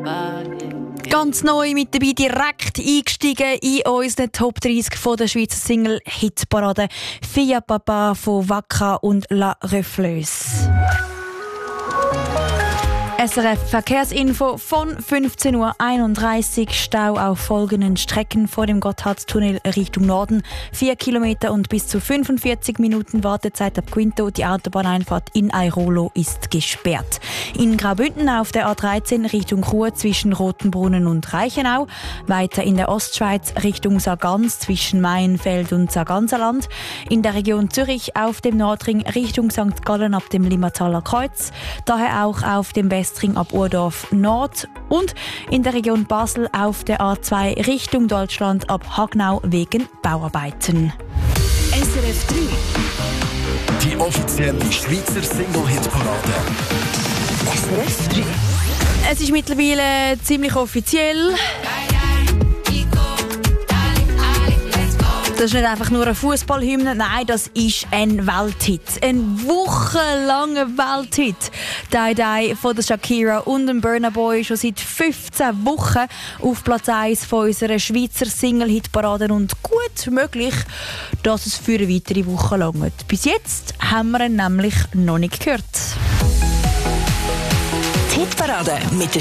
Ganz neu mit dabei, direkt eingestiegen in unseren Top 30 von der Schweizer Single-Hitparade. Fia Papa von Waka und La Refleuse. SRF Verkehrsinfo von 15.31 Uhr. Stau auf folgenden Strecken vor dem Gotthardtunnel Richtung Norden. 4 Kilometer und bis zu 45 Minuten Wartezeit ab Quinto. Die Autobahneinfahrt in Airolo ist gesperrt. In Graubünden auf der A13 Richtung Chur zwischen Rotenbrunnen und Reichenau. Weiter in der Ostschweiz Richtung Sargans zwischen Maienfeld und Sarganserland. In der Region Zürich auf dem Nordring Richtung St. Gallen ab dem Limmataler Kreuz. Daher auch auf dem Westring ab Urdorf Nord und in der Region Basel auf der A2 Richtung Deutschland ab Hagnau wegen Bauarbeiten. SRF 3. Die offizielle Schweizer Single-Hitparade. SRF 3. Es ist mittlerweile ziemlich offiziell. Das ist nicht einfach nur eine Fußballhymne, nein, das ist ein Welthit. Ein wochenlanger Welthit. «Die Die» von der Shakira und dem Burna Boy schon seit 15 Wochen auf Platz 1 von unserer Schweizer Single-Hitparade und gut möglich, dass es für eine weitere Woche langt. Bis jetzt haben wir ihn nämlich noch nicht gehört. Die Hitparade mit